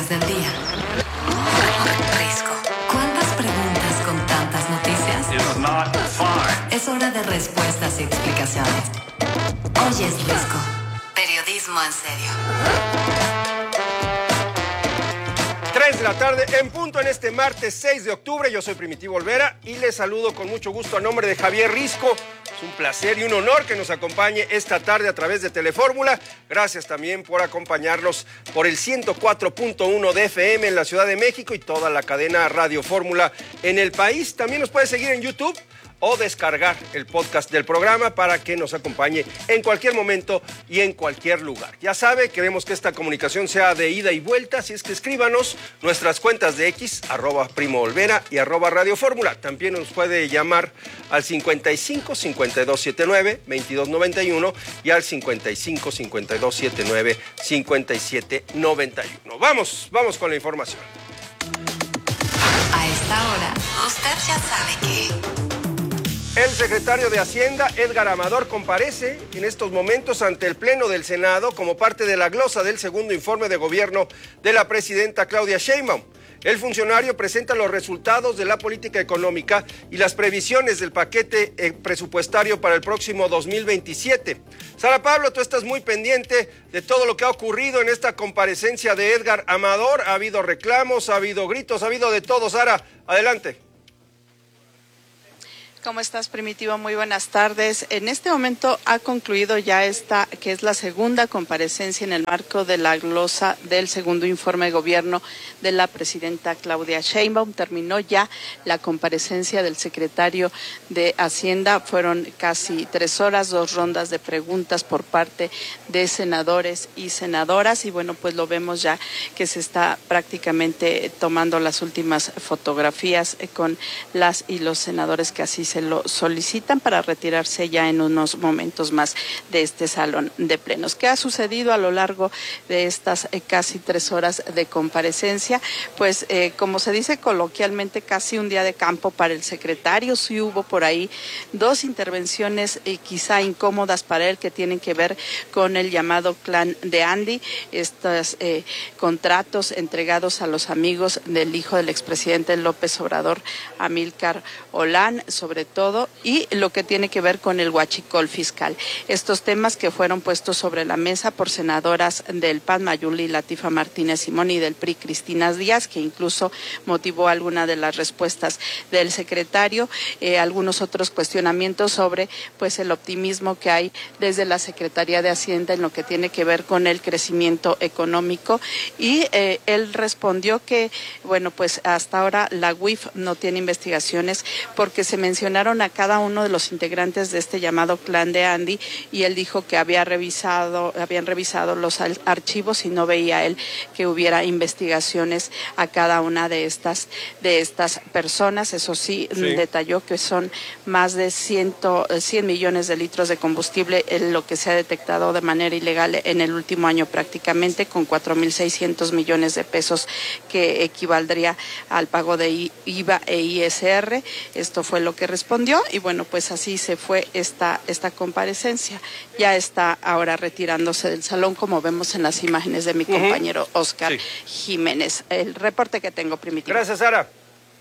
del día. Risco. ¿Cuántas preguntas con tantas noticias? Es hora de respuestas y explicaciones. Hoy es Risco. Periodismo en serio. 3 de la tarde en punto en este martes 6 de octubre. Yo soy Primitivo Olvera y les saludo con mucho gusto a nombre de Javier Risco. Es un placer y un honor que nos acompañe esta tarde a través de Telefórmula. Gracias también por acompañarnos por el 104.1 de FM en la Ciudad de México y toda la cadena Radio Fórmula en el país. También nos puede seguir en YouTube o descargar el podcast del programa para que nos acompañe en cualquier momento y en cualquier lugar. Ya sabe, queremos que esta comunicación sea de ida y vuelta, así es que escríbanos nuestras cuentas de X, @PrimoOlvera y @Radio Fórmula. También nos puede llamar al 55 5279 2291 y al 55 5279 5791. Vamos con la información. A esta hora, usted ya sabe que... El secretario de Hacienda, Edgar Amador, comparece en estos momentos ante el Pleno del Senado como parte de la glosa del segundo informe de gobierno de la presidenta Claudia Sheinbaum. El funcionario presenta los resultados de la política económica y las previsiones del paquete presupuestario para el próximo 2027. Sara Pablo, tú estás muy pendiente de todo lo que ha ocurrido en esta comparecencia de Edgar Amador. Ha habido reclamos, ha habido gritos, ha habido de todo. Sara, adelante. ¿Cómo estás, Primitivo? Muy buenas tardes. En este momento ha concluido ya esta, que es la segunda comparecencia en el marco de la glosa del segundo informe de gobierno de la presidenta Claudia Sheinbaum. Terminó ya la comparecencia del secretario de Hacienda. Fueron casi 3 horas, 2 rondas de preguntas por parte de senadores y senadoras. Y bueno, pues lo vemos ya que se está prácticamente tomando las últimas fotografías con las y los senadores que así se lo solicitan para retirarse ya en unos momentos más de este salón de plenos. ¿Qué ha sucedido a lo largo de estas casi 3 horas de comparecencia? Pues como se dice coloquialmente, casi un día de campo para el secretario. Sí hubo por ahí 2 intervenciones quizá incómodas para él que tienen que ver con el llamado clan de Andy, estos contratos entregados a los amigos del hijo del expresidente López Obrador, Amílcar Olán, sobre todo, y lo que tiene que ver con el huachicol fiscal. Estos temas que fueron puestos sobre la mesa por senadoras del PAN, Mayuli Latifa Martínez Simón, y del PRI, Cristina Díaz, que incluso motivó alguna de las respuestas del secretario, algunos otros cuestionamientos sobre pues el optimismo que hay desde la Secretaría de Hacienda en lo que tiene que ver con el crecimiento económico, y él respondió que, bueno, pues hasta ahora la UIF no tiene investigaciones porque se mencionaron a cada uno de los integrantes de este llamado clan de Andy, y él dijo que habían revisado los archivos y no veía él que hubiera investigaciones a cada una de estas personas. Eso sí, detalló que son más de 100 millones de litros de combustible lo que se ha detectado de manera ilegal en el último año prácticamente, con 4.600 millones de pesos que equivaldría al pago de IVA e ISR. Esto fue lo que respondió, y bueno, pues así se fue esta comparecencia. Ya está ahora retirándose del salón, como vemos en las imágenes de mi compañero Oscar Jiménez. El reporte que tengo, Primitivo. Gracias, Sara.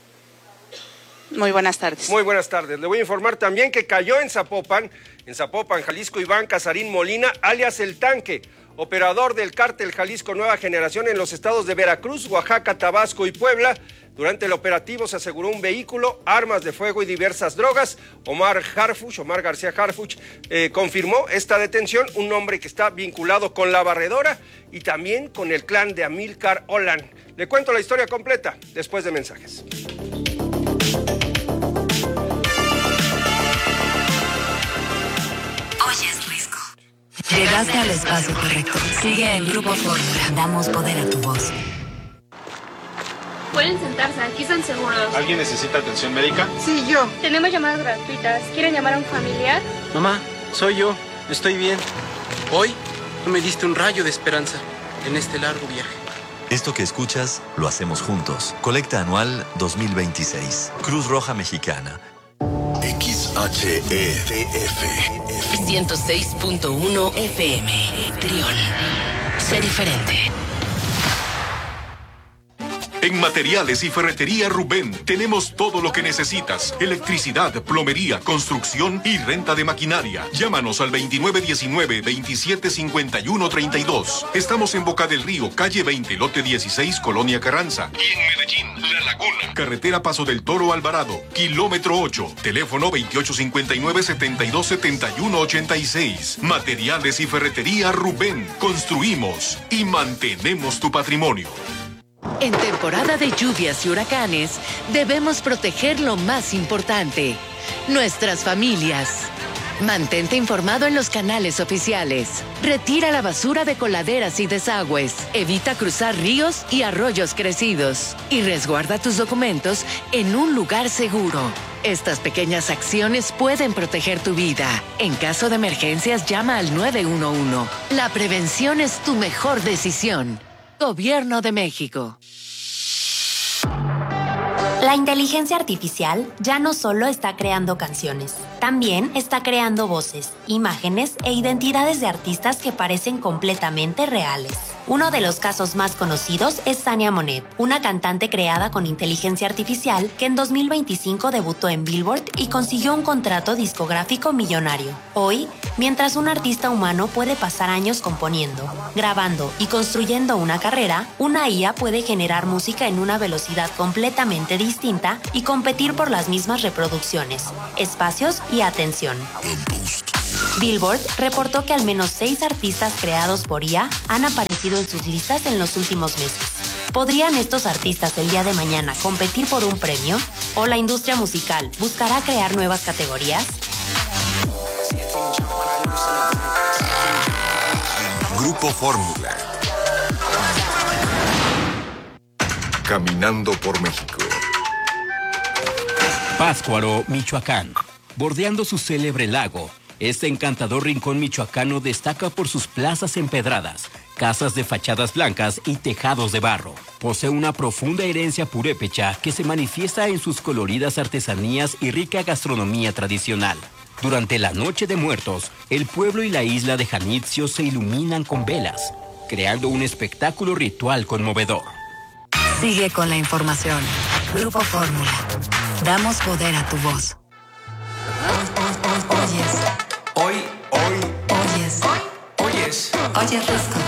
Muy buenas tardes. Muy buenas tardes. Le voy a informar también que cayó en Zapopan, Jalisco, Iván Casarín Molina, alias El Tanque, operador del cártel Jalisco Nueva Generación en los estados de Veracruz, Oaxaca, Tabasco y Puebla. Durante el operativo se aseguró un vehículo, armas de fuego y diversas drogas. Omar García Harfuch, confirmó esta detención, un hombre que está vinculado con la barredora y también con el clan de Amílcar Olán. Le cuento la historia completa después de mensajes. Hoy es Risco. Llegaste al espacio correcto. Sigue en Grupo Fórmula. Damos poder a tu voz. Pueden sentarse, aquí están seguros. ¿Alguien necesita atención médica? Sí, yo. Tenemos llamadas gratuitas. ¿Quieren llamar a un familiar? Mamá, soy yo. Estoy bien. Hoy tú me diste un rayo de esperanza en este largo viaje. Esto que escuchas lo hacemos juntos. Colecta anual 2026. Cruz Roja Mexicana. XHETF 106.1 FM. Trión. Sé diferente. En Materiales y Ferretería Rubén tenemos todo lo que necesitas. Electricidad, plomería, construcción y renta de maquinaria. Llámanos al 2919-2751-32. Estamos en Boca del Río, calle 20, lote 16, Colonia Carranza. Y en Medellín, La Laguna. Carretera Paso del Toro Alvarado, kilómetro 8. Teléfono 2859-7271-86. Materiales y Ferretería Rubén. Construimos y mantenemos tu patrimonio. En temporada de lluvias y huracanes, debemos proteger lo más importante, nuestras familias. Mantente informado en los canales oficiales. Retira la basura de coladeras y desagües. Evita cruzar ríos y arroyos crecidos. Y resguarda tus documentos en un lugar seguro. Estas pequeñas acciones pueden proteger tu vida. En caso de emergencias, llama al 911. La prevención es tu mejor decisión. Gobierno de México. La inteligencia artificial ya no solo está creando canciones, también está creando voces, imágenes e identidades de artistas que parecen completamente reales. Uno de los casos más conocidos es Tania Monet, una cantante creada con inteligencia artificial que en 2025 debutó en Billboard y consiguió un contrato discográfico millonario. Hoy, mientras un artista humano puede pasar años componiendo, grabando y construyendo una carrera, una IA puede generar música en una velocidad completamente distinta y competir por las mismas reproducciones, espacios y atención. Billboard reportó que al menos 6 artistas creados por IA han aparecido en sus listas en los últimos meses. ¿Podrían estos artistas el día de mañana competir por un premio? ¿O la industria musical buscará crear nuevas categorías? Grupo Fórmula. Caminando por México. Pátzcuaro, Michoacán. Bordeando su célebre lago, este encantador rincón michoacano destaca por sus plazas empedradas, casas de fachadas blancas y tejados de barro. Posee una profunda herencia purépecha que se manifiesta en sus coloridas artesanías y rica gastronomía tradicional. Durante la Noche de Muertos, el pueblo y la isla de Janitzio se iluminan con velas, creando un espectáculo ritual conmovedor. Sigue con la información. Grupo Fórmula. Damos poder a tu voz. Oyes. Hoy. Oyes. Oyes. Oyes Risco.